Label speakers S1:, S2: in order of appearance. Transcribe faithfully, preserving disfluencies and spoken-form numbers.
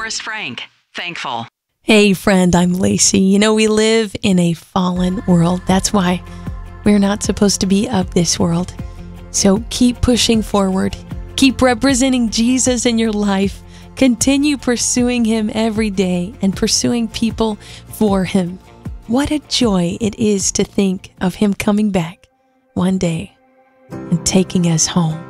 S1: Forrest Frank, Thankful.
S2: Hey friend, I'm Lacey. You know, we live in a fallen world. That's why we're not supposed to be of this world. So keep pushing forward. Keep representing Jesus in your life. Continue pursuing Him every day and pursuing people for Him. What a joy it is to think of Him coming back one day and taking us home.